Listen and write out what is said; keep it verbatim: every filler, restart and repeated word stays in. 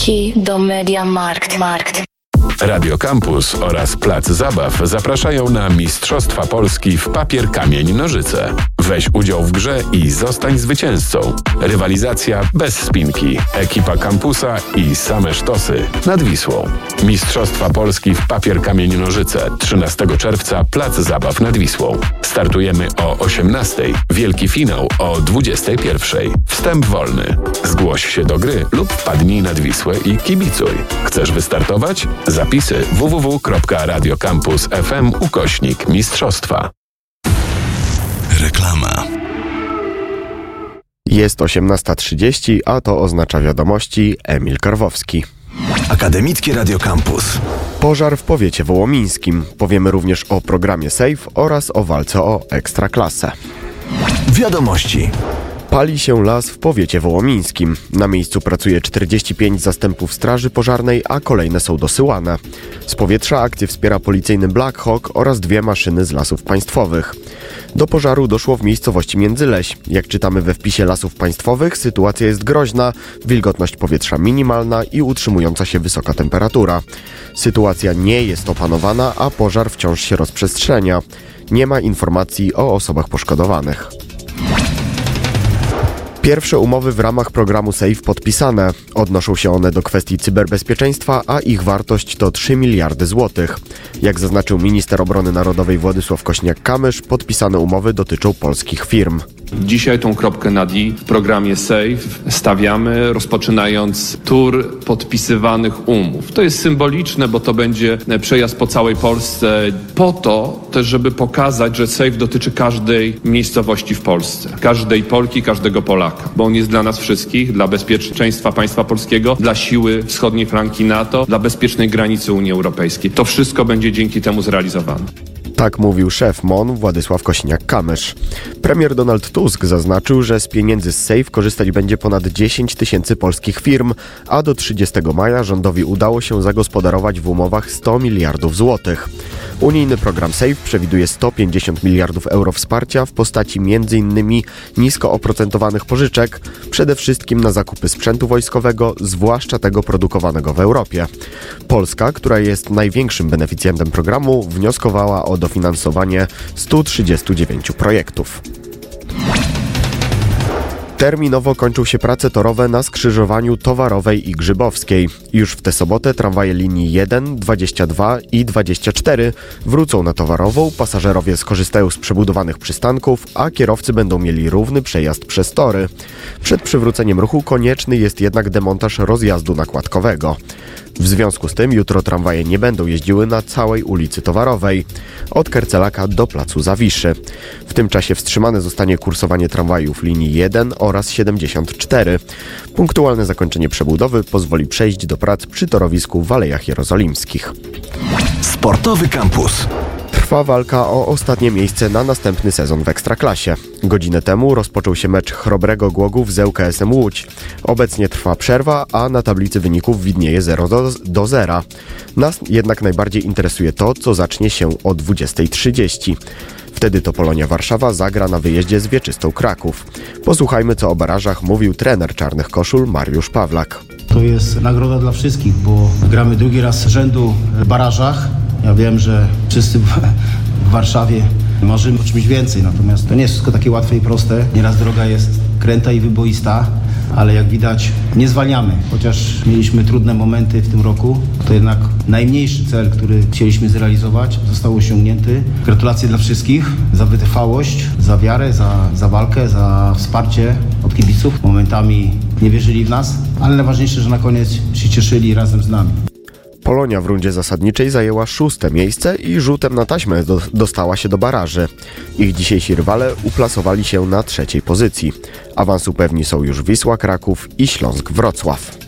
Key do Mediamarkt. Markt. Radio Campus oraz Plac Zabaw zapraszają na Mistrzostwa Polski w papier, kamień, nożyce. Weź udział w grze i zostań zwycięzcą. Rywalizacja bez spinki. Ekipa kampusa i same sztosy nad Wisłą. Mistrzostwa Polski w papier, kamień, nożyce. trzynastego czerwca Plac Zabaw nad Wisłą. Startujemy o osiemnastej. Wielki finał o dwudziestej pierwszej. Wstęp wolny. Zgłoś się do gry lub wpadnij nad Wisłę i kibicuj. Chcesz wystartować? Zapisy w w w kropka radiocampus kropka f m ukośnik mistrzostwa. Reklama. Jest osiemnasta trzydzieści, a to oznacza wiadomości. Emil Karwowski. Akademickie Radio Campus. Pożar w powiecie wołomińskim. Powiemy również o programie SAFE oraz o walce o Ekstraklasę. Wiadomości. Pali się las w powiecie wołomińskim. Na miejscu pracuje czterdzieści pięć zastępów straży pożarnej, a kolejne są dosyłane. Z powietrza akcję wspiera policyjny Black Hawk oraz dwie maszyny z Lasów Państwowych. Do pożaru doszło w miejscowości Międzyleś. Jak czytamy we wpisie Lasów Państwowych, sytuacja jest groźna, wilgotność powietrza minimalna i utrzymująca się wysoka temperatura. Sytuacja nie jest opanowana, a pożar wciąż się rozprzestrzenia. Nie ma informacji o osobach poszkodowanych. Pierwsze umowy w ramach programu SAFE podpisane. Odnoszą się one do kwestii cyberbezpieczeństwa, a ich wartość to trzy miliardy złotych. Jak zaznaczył minister obrony narodowej Władysław Kośniak-Kamysz, podpisane umowy dotyczą polskich firm. Dzisiaj tą kropkę nad i w programie SAFE stawiamy, rozpoczynając tur podpisywanych umów. To jest symboliczne, bo to będzie przejazd po całej Polsce, po to też, żeby pokazać, że SAFE dotyczy każdej miejscowości w Polsce, każdej Polki, każdego Polaka, bo on jest dla nas wszystkich, dla bezpieczeństwa państwa polskiego, dla siły wschodniej flanki NATO, dla bezpiecznej granicy Unii Europejskiej. To wszystko będzie dzięki temu zrealizowane. Tak mówił szef M O N Władysław Kosiniak-Kamysz. Premier Donald Tusk zaznaczył, że z pieniędzy z SAFE korzystać będzie ponad dziesięć tysięcy polskich firm, a do trzydziestego maja rządowi udało się zagospodarować w umowach sto miliardów złotych. Unijny program SAFE przewiduje sto pięćdziesiąt miliardów euro wsparcia w postaci między innymi nisko oprocentowanych pożyczek, przede wszystkim na zakupy sprzętu wojskowego, zwłaszcza tego produkowanego w Europie. Polska, która jest największym beneficjentem programu, wnioskowała o dofinansowanie stu trzydziestu dziewięciu projektów. Terminowo kończą się prace torowe na skrzyżowaniu Towarowej i Grzybowskiej. Już w tę sobotę tramwaje linii jeden, dwadzieścia dwa i dwadzieścia cztery wrócą na Towarową, pasażerowie skorzystają z przebudowanych przystanków, a kierowcy będą mieli równy przejazd przez tory. Przed przywróceniem ruchu konieczny jest jednak demontaż rozjazdu nakładkowego. W związku z tym jutro tramwaje nie będą jeździły na całej ulicy Towarowej, od Kercelaka do placu Zawiszy. W tym czasie wstrzymane zostanie kursowanie tramwajów linii jeden oraz siedemdziesiąt cztery. Punktualne zakończenie przebudowy pozwoli przejść do prac przy torowisku w Alejach Jerozolimskich. Sportowy Campus. Trwa walka o ostatnie miejsce na następny sezon w Ekstraklasie. Godzinę temu rozpoczął się mecz Chrobrego Głogów z ŁKS-em Łódź. Obecnie trwa przerwa, a na tablicy wyników widnieje zero do zera. Nas jednak najbardziej interesuje to, co zacznie się o dwudziestej trzydzieści. Wtedy to Polonia Warszawa zagra na wyjeździe z Wieczystą Kraków. Posłuchajmy, co o barażach mówił trener Czarnych Koszul Mariusz Pawlak. To jest nagroda dla wszystkich, bo gramy drugi raz z rzędu w barażach. Ja wiem, że wszyscy w Warszawie marzymy o czymś więcej, natomiast to nie jest wszystko takie łatwe i proste. Nieraz droga jest kręta i wyboista, ale jak widać nie zwalniamy. Chociaż mieliśmy trudne momenty w tym roku, to jednak najmniejszy cel, który chcieliśmy zrealizować, został osiągnięty. Gratulacje dla wszystkich za wytrwałość, za wiarę, za, za walkę, za wsparcie od kibiców. Momentami nie wierzyli w nas, ale najważniejsze, że na koniec się cieszyli razem z nami. Polonia w rundzie zasadniczej zajęła szóste miejsce i rzutem na taśmę do, dostała się do baraży. Ich dzisiejsi rywale uplasowali się na trzeciej pozycji. Awansu pewni są już Wisła Kraków i Śląsk Wrocław.